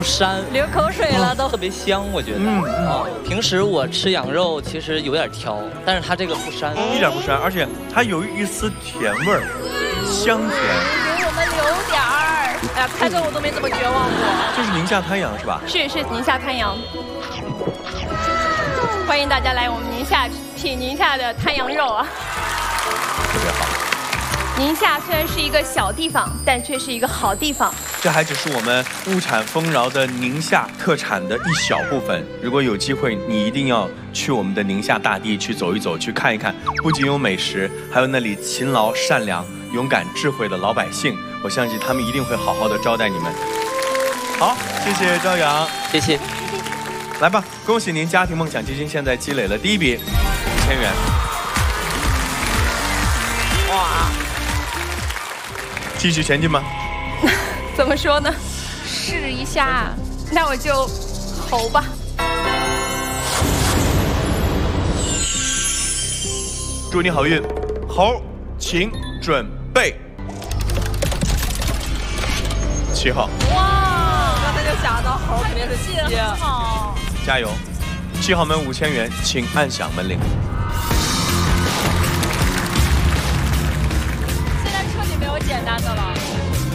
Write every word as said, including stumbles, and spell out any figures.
膻， 流口水了都， 特别香，我觉得。 嗯嗯啊，平时我吃羊肉其实有点挑，但是它这个不膻， 一点不膻，而且它有一丝甜味儿，香甜。 给我们留点儿。哎呀，开着我都没怎么绝望过。 这是宁夏滩羊是吧？ 是是宁夏滩羊。欢迎大家来我们宁夏品宁夏的滩羊肉啊！ 特别好。 宁夏虽然是一个小地方，但却是一个好地方。 这还只是我们物产丰饶的宁夏特产的一小部分。如果有机会，你一定要去我们的宁夏大地去走一走，去看一看。不仅有美食，还有那里勤劳、善良、勇敢、智慧的老百姓。我相信他们一定会好好的招待你们。好，谢谢朝阳， 谢谢。 来吧，恭喜您，家庭梦想基金现在积累了第一笔五千元。 哇！ 继续前进吗？ 怎么说呢？试一下，那我就吼吧。 祝你好运，猴，请准备。七号。 哇！刚才就想到猴肯定是七号。 加油！七号门五千元，请按响门铃。 现在彻底没有简单的了。